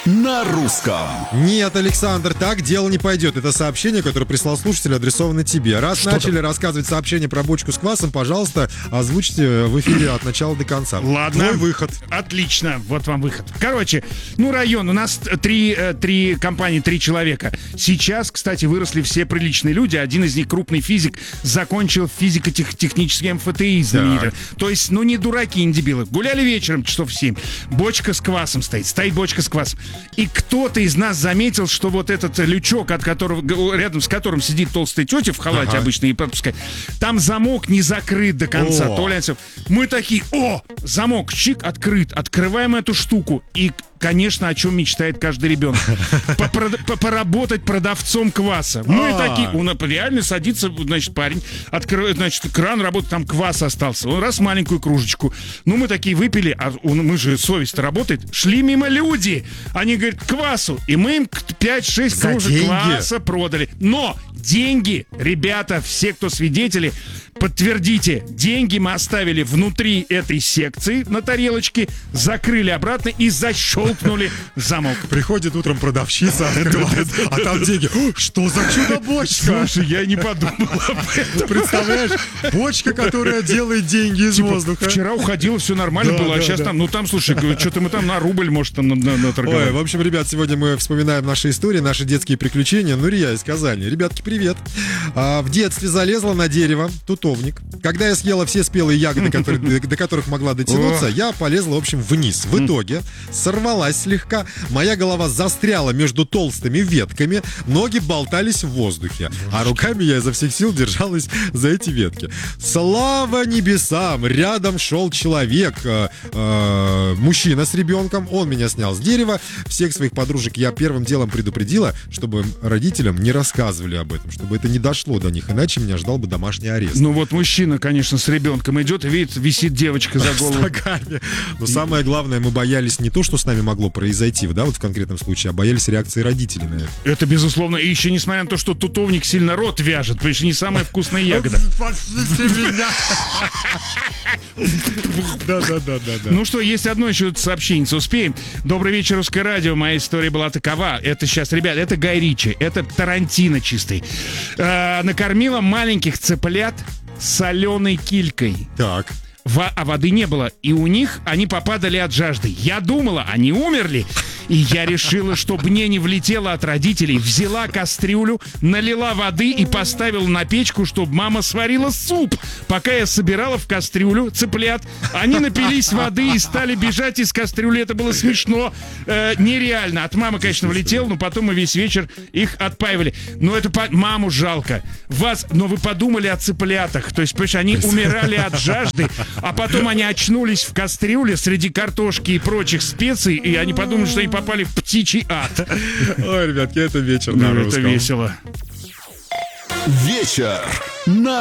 на русском. Нет, Александр, так дело не пойдет. Это сообщение, которое прислал слушатель, адресовано тебе. Раз Что начали там? рассказывать сообщение про бочку с квасом, пожалуйста, озвучьте в эфире от начала до конца. Ладно. Твой выход. Отлично, вот вам выход. Короче, район, у нас три компании, 3 человека. Сейчас, кстати, выросли все приличные люди. Один из них крупный физик, закончил физико-технический МФТИ знаменитый. То есть, не дураки, не дебилы. Гуляли вечером часов в 7. Бочка с квасом стоит бочка с квасом. И кто-то из нас заметил, что вот этот лючок, рядом с которым сидит толстая тетя в халате обычно и пропускает, там замок не закрыт до конца. Мы такие, замок, чик, открыт. Открываем эту штуку. И, конечно, о чем мечтает каждый ребенок. Поработать продавцом кваса. Мы такие, реально садится, парень, открывает, кран работает, там квас остался. Он раз маленькую кружечку. Мы такие выпили, а мы же совесть-то работает. Шли мимо люди. Они говорят, квасу. И мы им 5-6 кружек кваса продали. Но деньги, ребята, все, кто свидетели, подтвердите, деньги мы оставили внутри этой секции на тарелочке, закрыли обратно и защелкнули замок. Приходит утром продавщица, открывает, а там деньги. Что за чудо-бочка? Слушай, я не подумал об этом. Представляешь, бочка, которая делает деньги из воздуха. Вчера уходило, все нормально было, а сейчас там, слушай, что-то мы там на рубль, может, там наторговали. Ой, в общем, ребят, сегодня мы вспоминаем наши истории, наши детские приключения. Нурия из Казани. Ребятки, привет. В детстве залезла на дерево, тутовник. Когда я съела все спелые ягоды, до которых могла дотянуться, я полезла, в общем, вниз. В итоге сорвалась слегка, моя голова застряла между толстыми ветками, ноги болтались в воздухе, а руками я изо всех сил держалась за эти ветки. Слава небесам! Рядом шел человек, мужчина с ребенком, он меня снял с дерева. Всех своих подружек я первым делом предупредила, чтобы родителям не рассказывали об этом, чтобы это не дошло до них, иначе меня ждал бы домашний арест. Мужчина, конечно, с ребенком идет и видит, висит девочка за голову. Но самое главное, мы боялись не то, что с нами могло произойти, в конкретном случае, а боялись реакции родителей на это. Это безусловно. И еще несмотря на то, что тутовник сильно рот вяжет, потому что не самая вкусная ягода. Да. Что, есть одно еще сообщение, успеем. Добрый вечер, Русское радио. Моя история была такова. Это сейчас, ребят, это Гай Ричи, это Тарантино чистый. Накормила маленьких цыплят соленой килькой. Так. А воды не было. И у них они попадали от жажды. Я думала, они умерли. И я решила, чтобы мне не влетело от родителей. Взяла кастрюлю, налила воды и поставила на печку, чтобы мама сварила суп. Пока я собирала в кастрюлю цыплят, они напились воды и стали бежать из кастрюли. Это было смешно. Нереально. От мамы, конечно, влетел, но потом мы весь вечер их отпаивали. Но это маму жалко. Но вы подумали о цыплятах. То есть, понимаешь, они умирали от жажды, а потом они очнулись в кастрюле среди картошки и прочих специй, и они подумали, что они попали в птичий ад. Ой, ребятки, это вечер на русском. Это весело. Вечер на